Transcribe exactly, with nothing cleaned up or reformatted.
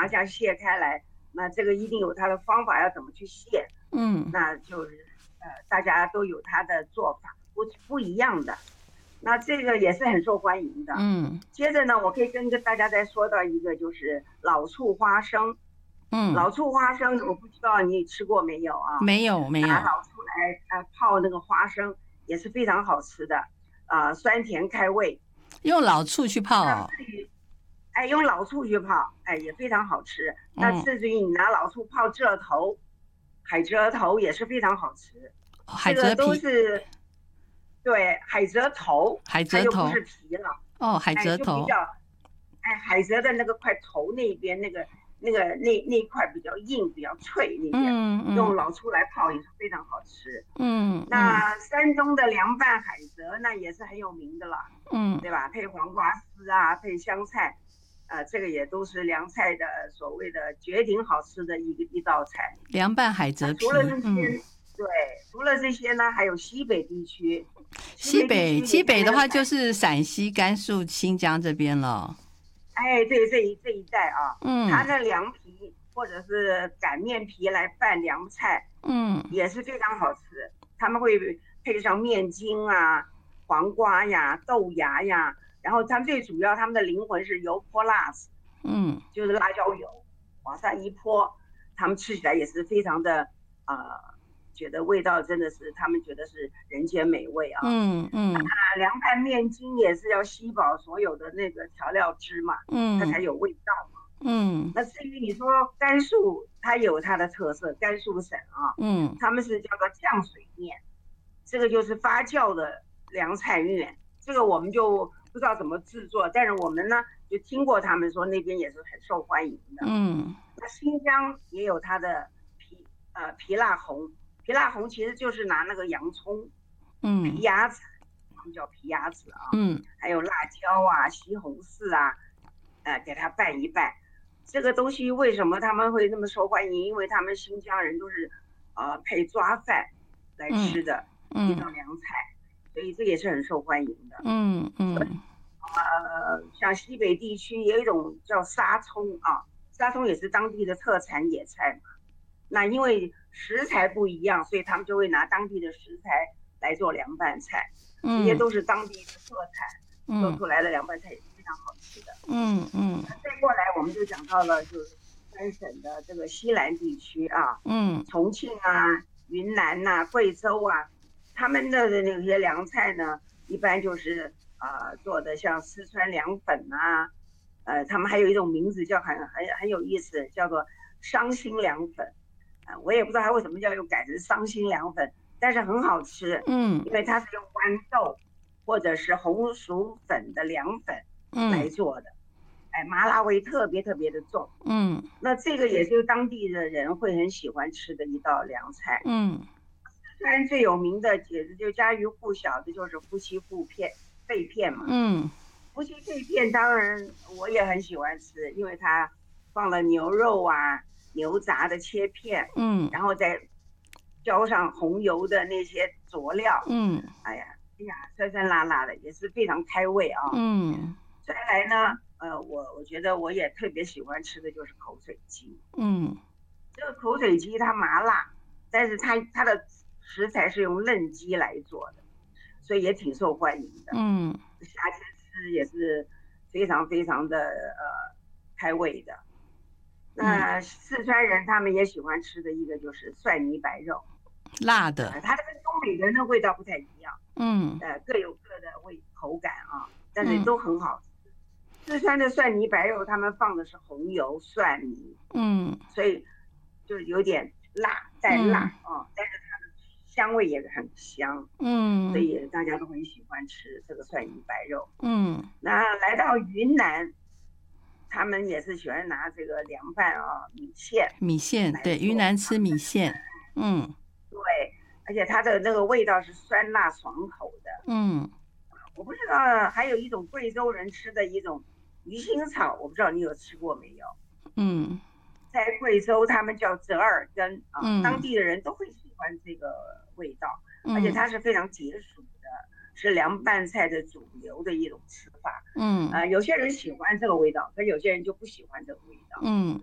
麻酱卸开来，那这个一定有它的方法，要怎么去卸， 嗯， 那就是呃大家都有他的做法，不不一样的。那这个也是很受欢迎的。 嗯， 接着呢，我可以跟大家再说到一个，就是老醋花生。 嗯， 老醋花生，我不知道你吃过没有啊？ 没有没有。 拿老醋来呃泡那个花生也是非常好吃的，啊、呃，酸甜开胃。 用老醋去泡哦。 哎，用老醋去泡，哎，也非常好吃。 嗯、 那甚至于你拿老醋泡蜇头，海蜇头也是非常好吃。 哦、海蜇皮这个都是对海蜇头， 海蜇头它又不是皮了。 哦，海蜇头。 哎、就比较哎，海蜇的那个块头那边那个那个那那块比较硬，比较脆那边， 嗯嗯， 用老醋来泡也是非常好吃。 嗯，嗯那山东的凉拌海蜇那也是很有名的了， 嗯， 对吧？配黄瓜丝啊，配香菜。呃，这个也都是凉菜的所谓的绝顶好吃的一个一道菜。 凉拌海蜇皮。 除了这些， 嗯、 对，除了这些呢，还有西北地区。 西北西北的话就是陕西、甘肃、新疆这边了。 哎，对，这一这一带啊， 嗯， 它的凉皮或者是擀面皮来拌凉菜， 嗯， 也是非常好吃。他们会配上面筋啊、黄瓜呀、豆芽呀。然后他们最主要，他们的灵魂是油泼辣子， 嗯， 就是辣椒油往上一泼，他们吃起来也是非常的呃，觉得味道真的是他们觉得是人间美味啊。 嗯嗯， 啊，凉拌面筋也是要吸饱所有的那个调料汁嘛，嗯，它才有味道嘛。 嗯， 那至于你说甘肃，它有它的特色，甘肃省啊， 嗯， 他们是叫做酱水面，这个就是发酵的凉菜面，这个我们就不知道怎么制作，但是我们呢就听过他们说那边也是很受欢迎的。 嗯， 那新疆也有它的皮呃皮辣红，皮辣红其实就是拿那个洋葱， 嗯， 皮鸭子，他们叫皮鸭子啊， 嗯， 还有辣椒啊、西红柿啊，呃，给它拌一拌。这个东西为什么他们会那么受欢迎？因为他们新疆人都是呃配抓饭来吃的一道凉菜。嗯，所以这也是很受欢迎的。 嗯嗯， 呃，像西北地区也有一种叫沙葱啊，沙葱也是当地的特产野菜嘛。那因为食材不一样，所以他们就会拿当地的食材来做凉拌菜，这些都是当地的特产，做出来的凉拌菜也是非常好吃的。嗯嗯。再过来我们就讲到了就是三省的这个西南地区啊，嗯，重庆啊、云南呐、啊、贵州啊。他们的那些凉菜呢，一般就是呃做的像四川凉粉啊，呃，他们还有一种名字叫很很很有意思，叫做伤心凉粉，啊、呃，我也不知道它为什么叫又改成伤心凉粉，但是很好吃，嗯，因为它是用豌豆或者是红薯粉的凉粉来做的，嗯、哎，麻辣味特别特别的重，嗯，那这个也是当地的人会很喜欢吃的一道凉菜，嗯。四川最有名的也是就家喻户晓的就是夫妻肺片肺片嘛，嗯，夫妻肺片当然我也很喜欢吃，因为它放了牛肉啊、牛杂的切片，嗯，然后再浇上红油的那些佐料，嗯，哎呀，哎呀，酸酸辣辣的也是非常开胃啊，嗯，再来呢，呃，我我觉得我也特别喜欢吃的就是口水鸡，嗯，这个口水鸡它麻辣，但是它它的食材是用嫩鸡来做的，所以也挺受欢迎的。嗯，夏天吃也是非常非常的呃开胃的。那四川人他们也喜欢吃的一个就是蒜泥白肉， 辣的， 呃、它跟东北人的味道不太一样。嗯，呃，各有各的味口感啊，但是都很好吃。嗯、四川的蒜泥白肉，他们放的是红油蒜泥，嗯，所以就有点辣带辣啊、嗯哦，但是它的香味也很香，嗯，所以大家都很喜欢吃这个蒜泥白肉。嗯，那来到云南，他们也是喜欢拿这个凉拌啊米线， 米线对，云南吃米线，嗯， 对，而且它的那个味道是酸辣爽口的。嗯，我不知道还有一种贵州人吃的一种鱼腥草，我不知道你有吃过没有？嗯。在贵州他们叫折耳根啊、嗯，当地的人都会喜欢这个味道，嗯、而且它是非常解暑的，是凉拌菜的主流的一种吃法。嗯，呃，有些人喜欢这个味道，可有些人就不喜欢这个味道。嗯，